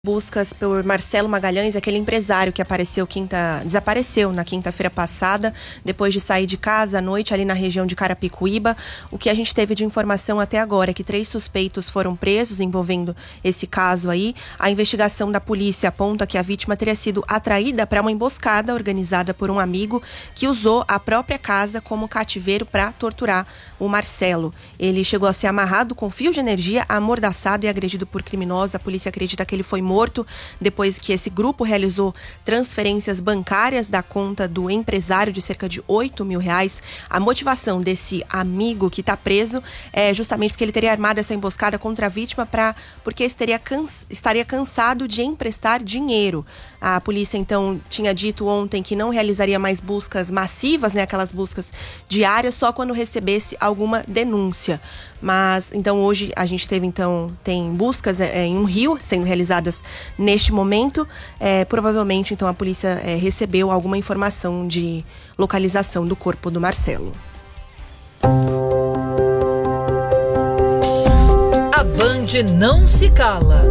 Buscas por Marcelo Magalhães, aquele empresário que desapareceu na quinta-feira passada, depois de sair de casa à noite ali na região de Carapicuíba. O que a gente teve de informação até agora é que 3 suspeitos foram presos envolvendo esse caso aí. A investigação da polícia aponta que a vítima teria sido atraída para uma emboscada organizada por um amigo que usou a própria casa como cativeiro para torturar o Marcelo. Ele chegou a ser amarrado com fio de energia, amordaçado e agredido por criminosos. A polícia acredita que ele foi morto depois que esse grupo realizou transferências bancárias da conta do empresário de cerca de R$8 mil. A motivação desse amigo que está preso é justamente porque ele teria armado essa emboscada contra a vítima porque estaria cansado de emprestar dinheiro. A polícia então tinha dito ontem que não realizaria mais buscas massivas, aquelas buscas diárias, só quando recebesse alguma denúncia. Mas então hoje a gente tem buscas em um rio sendo realizadas neste momento. Provavelmente então a polícia recebeu alguma informação de localização do corpo do Marcelo. A Band não se cala.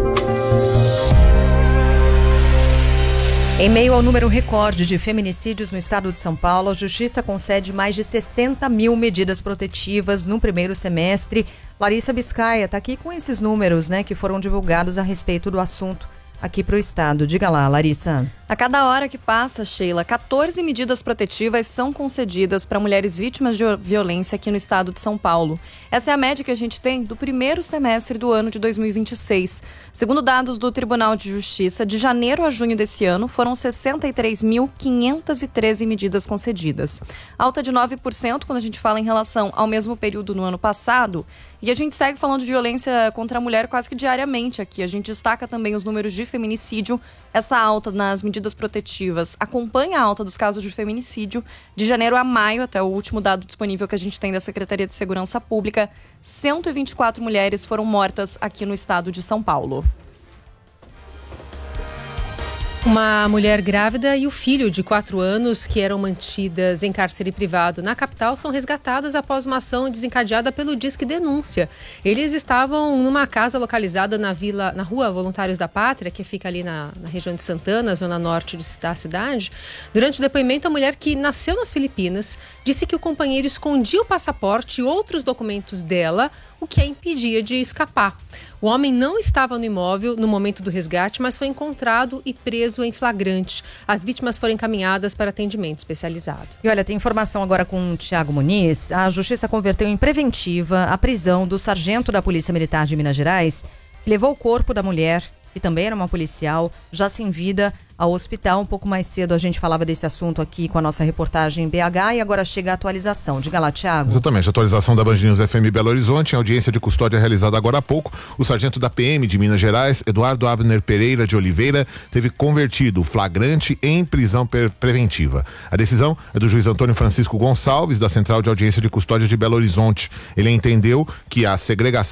Em meio ao número recorde de feminicídios no estado de São Paulo, a Justiça concede mais de 60 mil medidas protetivas no primeiro semestre. Larissa Biscaia está aqui com esses números, que foram divulgados a respeito do assunto aqui para o estado. Diga lá, Larissa. A cada hora que passa, Sheila, 14 medidas protetivas são concedidas para mulheres vítimas de violência aqui no estado de São Paulo. Essa é a média que a gente tem do primeiro semestre do ano de 2026. Segundo dados do Tribunal de Justiça, de janeiro a junho desse ano, foram 63.513 medidas concedidas. Alta de 9% quando a gente fala em relação ao mesmo período no ano passado. E a gente segue falando de violência contra a mulher quase que diariamente aqui. A gente destaca também os números de feminicídio. Essa alta nas medidas protetivas acompanha a alta dos casos de feminicídio. De janeiro a maio, até o último dado disponível que a gente tem da Secretaria de Segurança Pública, 124 mulheres foram mortas aqui no estado de São Paulo. Uma mulher grávida e o filho de 4 anos que eram mantidas em cárcere privado na capital são resgatadas após uma ação desencadeada pelo Disque Denúncia. Eles estavam numa casa localizada na Rua Voluntários da Pátria, que fica ali na região de Santana, zona norte da cidade. Durante o depoimento, a mulher, que nasceu nas Filipinas, disse que o companheiro escondia o passaporte e outros documentos dela, o que a impedia de escapar. O homem não estava no imóvel no momento do resgate, mas foi encontrado e preso em flagrante. As vítimas foram encaminhadas para atendimento especializado. E olha, tem informação agora com o Thiago Muniz. A Justiça converteu em preventiva a prisão do sargento da Polícia Militar de Minas Gerais, que levou o corpo da mulher, que também era uma policial, já sem vida, ao hospital. Um pouco mais cedo a gente falava desse assunto aqui com a nossa reportagem em BH e agora chega a atualização. Diga lá, Thiago. Exatamente, a atualização da Band News FM Belo Horizonte, em audiência de custódia realizada agora há pouco, o sargento da PM de Minas Gerais, Eduardo Abner Pereira de Oliveira, teve convertido o flagrante em prisão preventiva. A decisão é do juiz Antônio Francisco Gonçalves, da Central de Audiência de Custódia de Belo Horizonte. Ele entendeu que a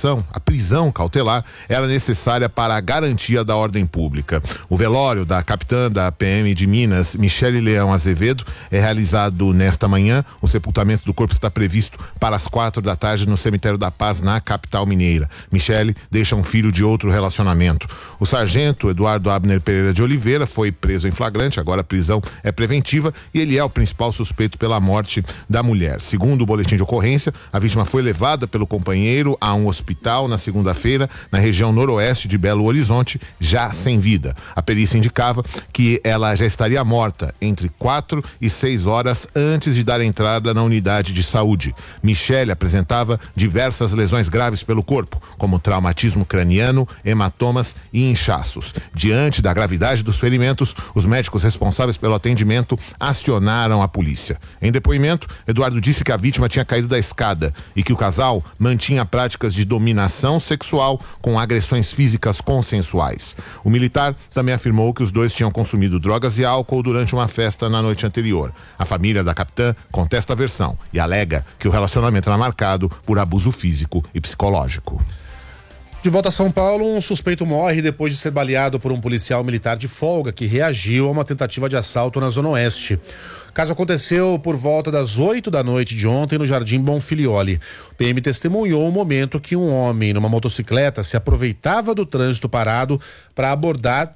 prisão cautelar, era necessária para a garantia da ordem pública. O velório da capitã da PM de Minas, Michele Leão Azevedo, é realizado nesta manhã. O sepultamento do corpo está previsto para as 4 da tarde no Cemitério da Paz, na capital mineira. Michele deixa um filho de outro relacionamento. O sargento Eduardo Abner Pereira de Oliveira foi preso em flagrante, agora a prisão é preventiva e ele é o principal suspeito pela morte da mulher. Segundo o boletim de ocorrência, a vítima foi levada pelo companheiro a um hospital na segunda-feira, na região noroeste de Belo Horizonte, já sem vida. A perícia indicava que ela já estaria morta entre 4 e 6 horas antes de dar entrada na unidade de saúde. Michele apresentava diversas lesões graves pelo corpo, como traumatismo craniano, hematomas e inchaços. Diante da gravidade dos ferimentos, os médicos responsáveis pelo atendimento acionaram a polícia. Em depoimento, Eduardo disse que a vítima tinha caído da escada e que o casal mantinha práticas de dominação sexual com agressões físicas consensuais. O militar também afirmou que os dois tinham consumido drogas e álcool durante uma festa na noite anterior. A família da capitã contesta a versão e alega que o relacionamento era marcado por abuso físico e psicológico. De volta a São Paulo, um suspeito morre depois de ser baleado por um policial militar de folga que reagiu a uma tentativa de assalto na Zona Oeste. O caso aconteceu por volta das 8 da noite de ontem no Jardim Bonfilioli. O PM testemunhou o momento que um homem numa motocicleta se aproveitava do trânsito parado para abordar